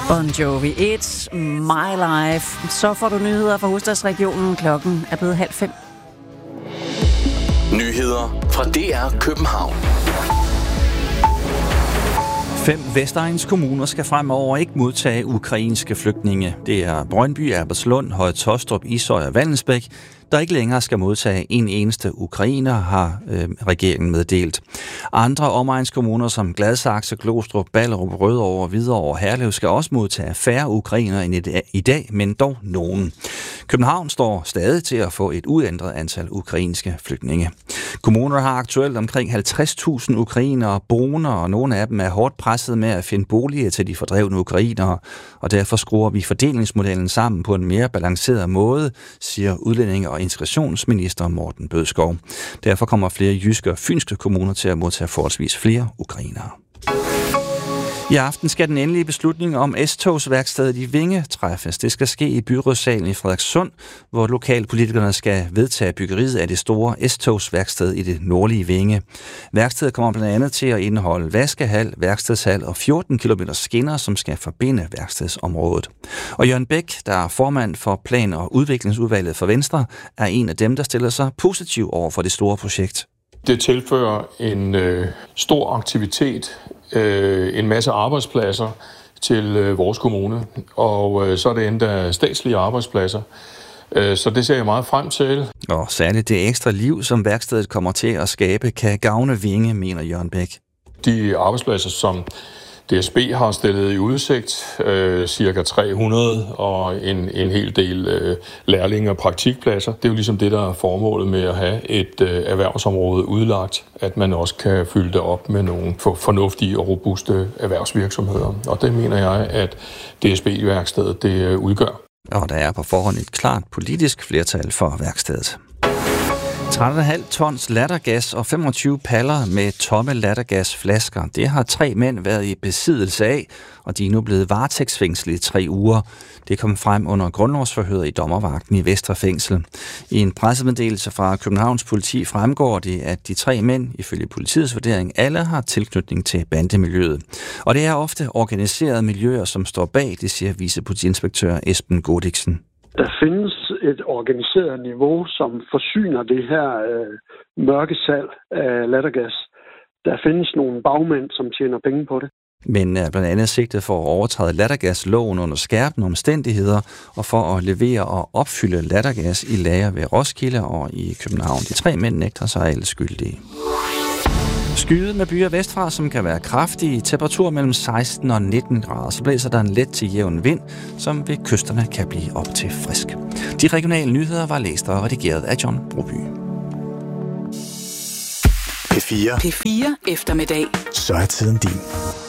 Bon Jovi, It's My Life. Så får du nyheder fra hovedstadsregionen. Klokken er blevet 4:30. Nyheder fra DR København. 5 Vestegns kommuner skal fremover ikke modtage ukrainske flygtninge. Det er Brøndby, Albertslund, Høje Taastrup, Ishøj og Vallensbæk, der ikke længere skal modtage en eneste ukrainer, har regeringen meddelt. Andre omegnskommuner som Gladsaxe, Glostrup, Ballerup, Rødovre, Hvidovre og Herlev skal også modtage færre ukrainere end i dag, men dog nogen. København står stadig til at få et uændret antal ukrainske flygtninge. Kommuner har aktuelt omkring 50.000 ukrainere boende, og nogle af dem er hårdt presset med at finde boliger til de fordrevne ukrainere, og derfor skruer vi fordelingsmodellen sammen på en mere balanceret måde, siger udlændinge- og integrationsminister Morten Bødskov. Derfor kommer flere jyske og fynske kommuner til at modtage forholdsvis flere ukrainere. I aften skal den endelige beslutning om S-togsværkstedet i Vinge træffes. Det skal ske i byrådssalen i Frederikssund, hvor lokalpolitikerne skal vedtage byggeriet af det store S-togsværksted i det nordlige Vinge. Værkstedet kommer blandt andet til at indeholde vaskehal, værkstedshal og 14 km skinner, som skal forbinde værkstedsområdet. Og Jørgen Bæk, der er formand for Plan- og Udviklingsudvalget for Venstre, er en af dem, der stiller sig positiv over for det store projekt. Det tilfører en stor aktivitet, en masse arbejdspladser til vores kommune, og så er det endda statslige arbejdspladser. Så det ser jeg meget frem til. Og særligt det ekstra liv, som værkstedet kommer til at skabe, kan gavne Vinge, mener Jørgen Bæk. De arbejdspladser, som DSB har stillet i udsigt, cirka 300 og en hel del lærlinge- og praktikpladser. Det er jo ligesom det, der er formålet med at have et erhvervsområde udlagt, at man også kan fylde det op med nogle fornuftige og robuste erhvervsvirksomheder. Og det mener jeg, at DSB-værkstedet det udgør. Og der er på forhånd et klart politisk flertal for værkstedet. 13,5 tons lattergas og 25 paller med tomme lattergasflasker. Det har 3 mænd været i besiddelse af, og de er nu blevet varetægtsfængslet i 3 uger. Det kom frem under grundlovsforhøret i dommervagten i Vestre Fængsel. I en pressemeddelelse fra Københavns politi fremgår det, at de 3 mænd, ifølge politiets vurdering, alle har tilknytning til bandemiljøet. Og det er ofte organiserede miljøer, som står bag, det siger vicepolitiinspektør Esben Godiksen. Der findes et organiseret niveau, som forsyner det her mørke salg af lattergas. Der findes nogle bagmænd, som tjener penge på det. Men er blandt andet sigtet for at overtræde lattergasloven under skærpende omstændigheder og for at levere og opfylde lattergas i lager ved Roskilde og i København. De 3 mænd nægter sig alle skyldige. Skyet med byer vestfra, som kan være kraftige. Temperatur mellem 16 og 19 grader. Så blæser der en let til jævn vind, som ved kysterne kan blive op til frisk. De regionale nyheder var læst og redigeret af John Broby. P4 eftermiddag. Så er tiden din.